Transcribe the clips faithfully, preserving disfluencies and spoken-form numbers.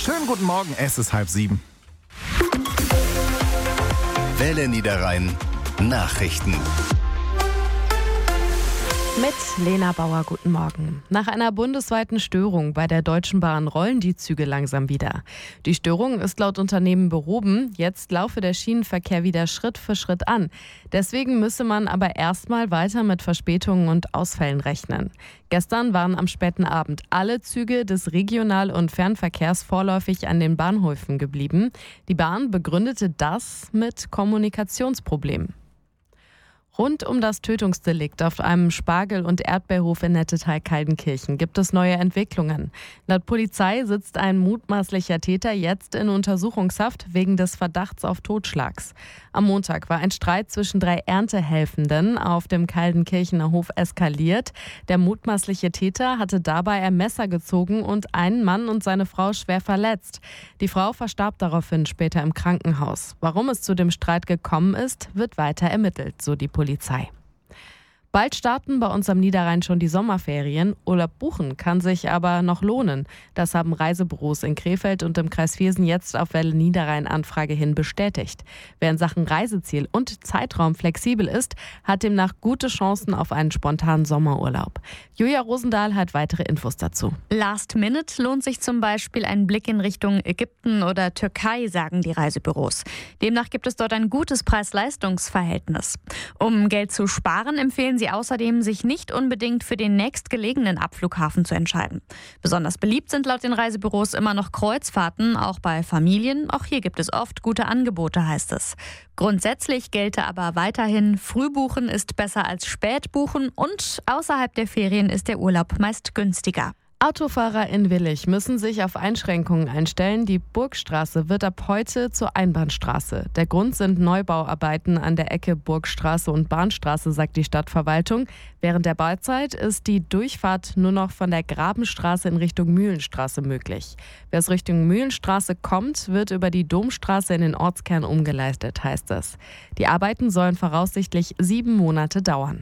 Schönen guten Morgen, es ist halb sieben. Welle Niederrhein Nachrichten. Mit Lena Bauer, guten Morgen. Nach einer bundesweiten Störung bei der Deutschen Bahn rollen die Züge langsam wieder. Die Störung ist laut Unternehmen behoben. Jetzt laufe der Schienenverkehr wieder Schritt für Schritt an. Deswegen müsse man aber erstmal weiter mit Verspätungen und Ausfällen rechnen. Gestern waren am späten Abend alle Züge des Regional- und Fernverkehrs vorläufig an den Bahnhöfen geblieben. Die Bahn begründete das mit Kommunikationsproblemen. Rund um das Tötungsdelikt auf einem Spargel- und Erdbeerhof in Nettetal-Kaldenkirchen gibt es neue Entwicklungen. Laut Polizei sitzt ein mutmaßlicher Täter jetzt in Untersuchungshaft wegen des Verdachts auf Totschlags. Am Montag war ein Streit zwischen drei Erntehelfenden auf dem Kaldenkirchener Hof eskaliert. Der mutmaßliche Täter hatte dabei ein Messer gezogen und einen Mann und seine Frau schwer verletzt. Die Frau verstarb daraufhin später im Krankenhaus. Warum es zu dem Streit gekommen ist, wird weiter ermittelt, so die Polizei. Polizei. Bald starten bei uns am Niederrhein schon die Sommerferien. Urlaub buchen kann sich aber noch lohnen. Das haben Reisebüros in Krefeld und im Kreis Viersen jetzt auf Welle Niederrhein Anfrage hin bestätigt. Wer in Sachen Reiseziel und Zeitraum flexibel ist, hat demnach gute Chancen auf einen spontanen Sommerurlaub. Julia Rosendahl hat weitere Infos dazu. Last Minute lohnt sich zum Beispiel ein Blick in Richtung Ägypten oder Türkei, sagen die Reisebüros. Demnach gibt es dort ein gutes Preis-Leistungs-Verhältnis. Um Geld zu sparen, empfehlen sie außerdem, sich nicht unbedingt für den nächstgelegenen Abflughafen zu entscheiden. Besonders beliebt sind laut den Reisebüros immer noch Kreuzfahrten, auch bei Familien. Auch hier gibt es oft gute Angebote, heißt es. Grundsätzlich gelte aber weiterhin, Frühbuchen ist besser als Spätbuchen und außerhalb der Ferien ist der Urlaub meist günstiger. Autofahrer in Willich müssen sich auf Einschränkungen einstellen. Die Burgstraße wird ab heute zur Einbahnstraße. Der Grund sind Neubauarbeiten an der Ecke Burgstraße und Bahnstraße, sagt die Stadtverwaltung. Während der Bauzeit ist die Durchfahrt nur noch von der Grabenstraße in Richtung Mühlenstraße möglich. Wer aus Richtung Mühlenstraße kommt, wird über die Domstraße in den Ortskern umgeleistet, heißt es. Die Arbeiten sollen voraussichtlich sieben Monate dauern.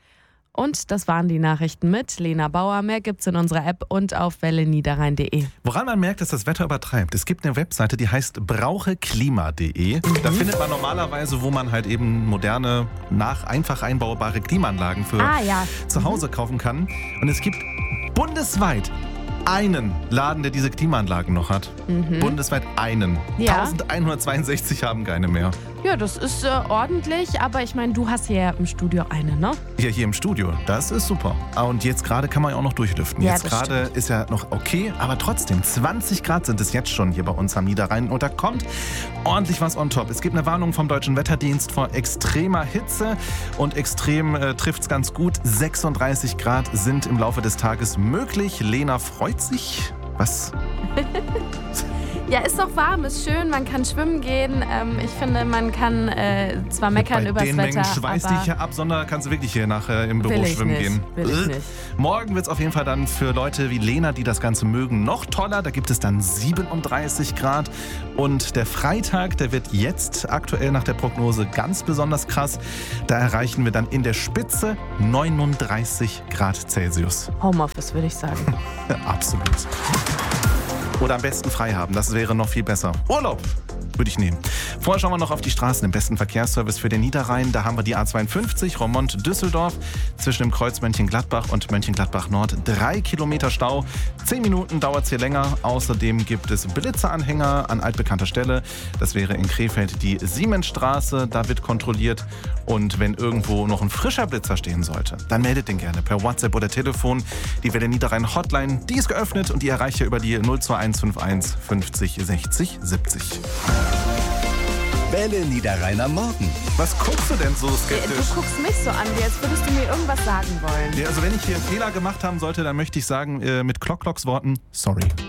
Und das waren die Nachrichten mit Lena Bauer. Mehr gibt's in unserer App und auf welle niederrhein punkt de. Woran man merkt, dass das Wetter übertreibt. Es gibt eine Webseite, die heißt braucheklima punkt de. Mhm. Da findet man normalerweise, wo man halt eben moderne, nach einfach einbaubare Klimaanlagen für ah, ja. zu Hause mhm. kaufen kann. Und es gibt bundesweit einen Laden, der diese Klimaanlagen noch hat. Mhm. Bundesweit einen. Ja. elfhundertzweiundsechzig haben keine mehr. Ja, das ist äh, ordentlich, aber ich meine, du hast hier ja im Studio eine, ne? Ja, hier im Studio. Das ist super. Und jetzt gerade kann man ja auch noch durchlüften. Ja, jetzt gerade ist ja noch okay, aber trotzdem, zwanzig Grad sind es jetzt schon hier bei uns am Niederrhein. Und da kommt ordentlich was on top. Es gibt eine Warnung vom Deutschen Wetterdienst vor extremer Hitze. Und extrem äh, trifft es ganz gut. sechsunddreißig Grad sind im Laufe des Tages möglich. Lena freut sich. Was? Ja, ist doch warm, ist schön, man kann schwimmen gehen. Ähm, ich finde, man kann äh, zwar meckern Bei übers den Wetter, Mengen schweiß aber dich ja ab, sondern kannst du wirklich hier nachher äh, im Büro will ich schwimmen nicht, gehen. Will ich nicht. Morgen wird es auf jeden Fall dann für Leute wie Lena, die das Ganze mögen, noch toller. Da gibt es dann siebenunddreißig Grad. Und der Freitag, der wird jetzt aktuell nach der Prognose ganz besonders krass. Da erreichen wir dann in der Spitze neununddreißig Grad Celsius. Homeoffice, würde ich sagen. Absolut. Oder am besten frei haben, das wäre noch viel besser. Urlaub würde ich nehmen. Vorher schauen wir noch auf die Straßen im besten Verkehrsservice für den Niederrhein. Da haben wir die A zweiundfünfzig Roermond-Düsseldorf zwischen dem Kreuz Mönchengladbach und Mönchengladbach-Nord. Drei Kilometer Stau. Zehn Minuten dauert es hier länger. Außerdem gibt es Blitzeranhänger an altbekannter Stelle. Das wäre in Krefeld die Siemensstraße. Da wird kontrolliert. Und wenn irgendwo noch ein frischer Blitzer stehen sollte, dann meldet den gerne per WhatsApp oder Telefon. Die Welle Niederrhein Hotline, die ist geöffnet und die erreicht ihr über die null zwei eins fünf eins fünfzig sechzig siebzig. Welle Niederrhein am Morgen. Was guckst du denn so skeptisch? Du guckst mich so an, wie als würdest du mir irgendwas sagen wollen. Ja, also wenn ich hier einen Fehler gemacht haben sollte, dann möchte ich sagen, äh, mit Klock-Klocks Worten, sorry.